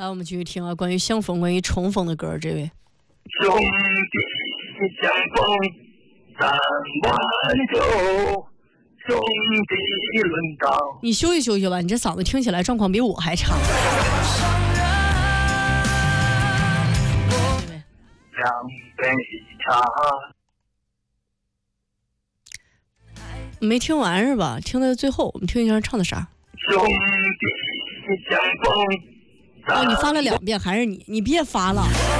来，我们继续听啊，关于相逢、关于重逢的歌。这位兄弟相逢3碗酒，兄弟论道。 你休息休息吧，你这嗓子听起来状况比我还差。 两杯茶。 没听完是吧？听到最后，我们听一下唱的啥？ 兄弟相逢。 哦，你发了2遍，还是你别发了。